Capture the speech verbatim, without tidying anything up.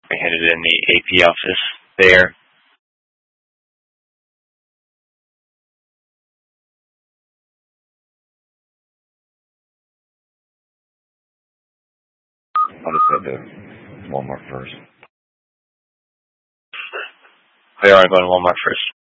I headed in the A P office there. I'll just head to Walmart first. They are going to Walmart first.